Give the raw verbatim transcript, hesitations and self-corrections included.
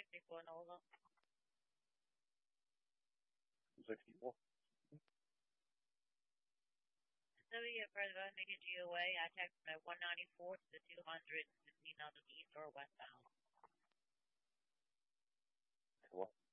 sixty-four Nova. sixty-four. So we get further about make a G O A. I text them at one ninety-four to the two hundred, fifteen on the east or westbound. Cool.